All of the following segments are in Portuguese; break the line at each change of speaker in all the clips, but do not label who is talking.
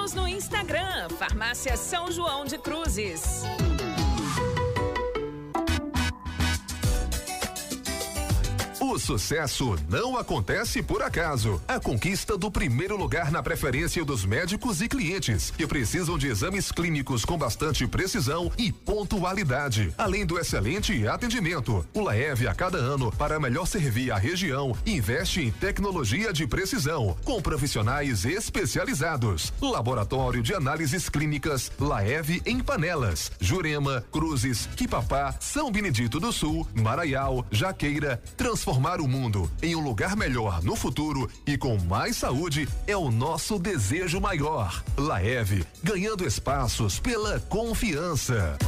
Siga-nos no Instagram, Farmácia São João de Cruzes.
O sucesso não acontece por acaso. A conquista do primeiro lugar na preferência dos médicos e clientes que precisam de exames clínicos com bastante precisão e pontualidade. Além do excelente atendimento, o Laev a cada ano, para melhor servir a região, investe em tecnologia de precisão, com profissionais especializados. Laboratório de análises clínicas Laev em Panelas, Jurema, Cruzes, Quipapá, São Benedito do Sul, Maraial, Jaqueira. Transformar o mundo em um lugar melhor no futuro e com mais saúde é o nosso desejo maior. Laev, ganhando espaços pela confiança.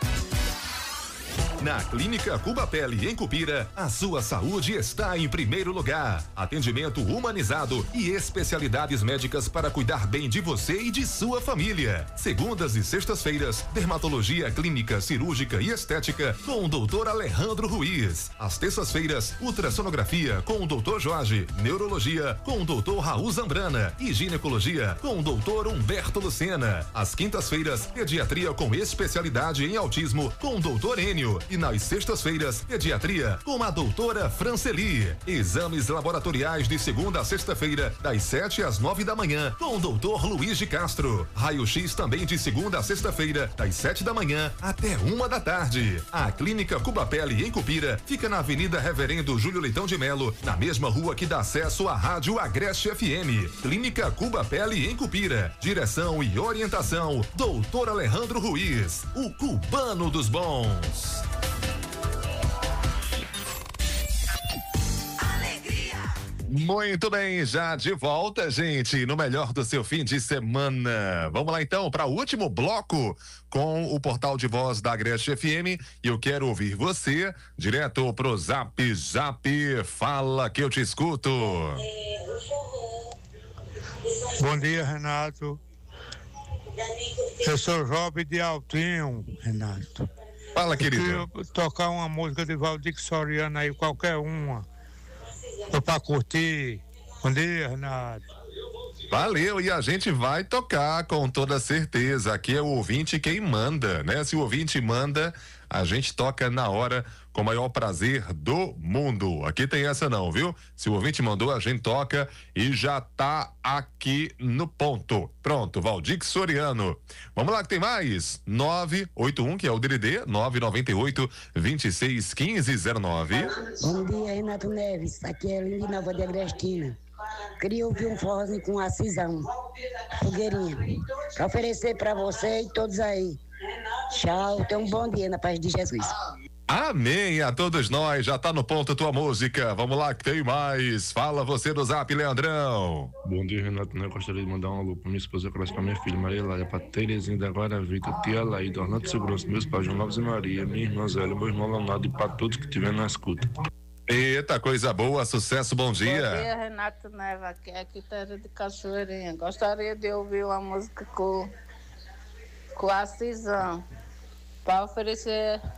Na Clínica Cuba Pele, em Cupira, a sua saúde está em primeiro lugar. Atendimento humanizado e especialidades médicas para cuidar bem de você e de sua família. Segundas e sextas-feiras, dermatologia clínica, cirúrgica e estética com o Dr. Alejandro Ruiz. Às terças-feiras, ultrassonografia com o Dr. Jorge, neurologia com o Dr. Raul Zambrana e ginecologia com o Dr. Humberto Lucena. Às quintas-feiras, pediatria com especialidade em autismo com o Dr. Enio. E nas sextas-feiras, pediatria com a doutora Franceli. Exames laboratoriais de segunda a sexta-feira, das 7 às 9 da manhã, com o doutor Luiz de Castro. Raio-X também de segunda a sexta-feira, das 7 da manhã até 1 da tarde. A Clínica Cuba Pele, em Cupira, fica na Avenida Reverendo Júlio Leitão de Melo, na mesma rua que dá acesso à Rádio Agreste FM. Clínica Cuba Pele, em Cupira. Direção e orientação, doutor Alejandro Ruiz, o cubano dos bons. Muito bem, já de volta, gente, no melhor do seu fim de semana. Vamos lá então para o último bloco com o portal de voz da Agreste FM. E eu quero ouvir você direto pro Zap Zap. Fala que eu te escuto.
Bom dia, Renato. Eu sou Job de Altinho, Renato.
Fala, querido.
Eu queria tocar uma música de Valdir Soriano aí, qualquer uma. Pra curtir. Bom dia, Renato.
Valeu, e a gente vai tocar com toda certeza. Aqui é o ouvinte quem manda, né? Se o ouvinte manda, a gente toca na hora com o maior prazer do mundo. Aqui tem essa não, viu? Se o ouvinte mandou, a gente toca e já tá aqui no ponto. Pronto, Valdir Soriano. Vamos lá que tem mais. 981, que é o DDD, 998 26 15 09.
Bom dia, Renato Neves. Aqui é Linda Nova de Agrestina. Queria ouvir um forrozinho com a Cisão, fogueirinha, pra oferecer pra você e todos aí. Tchau, tenha um bom dia na paz de Jesus.
Amém a todos nós, já tá no ponto tua música. Vamos lá que tem mais. Fala você do Zap, Leandrão.
Bom dia, Renato. Eu gostaria de mandar um alô pra minha esposa, pra minha filha Maria Lália, pra Terezinha da Guaravita, tia Laída, Orlando Segurança, meus pais João Lopes e Maria, minha irmã Zélia, meu irmão Leonardo e pra todos que estiverem na escuta.
Eita, coisa boa, sucesso, bom dia.
Bom dia, Renato Neva, aqui é Quitéria de Cachoeirinha. Gostaria de ouvir uma música com a Cisão, para oferecer